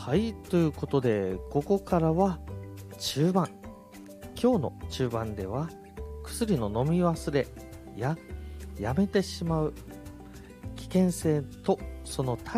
はい、ということで、ここからは中盤。今日の中盤では、薬の飲み忘れややめてしまう危険性とその対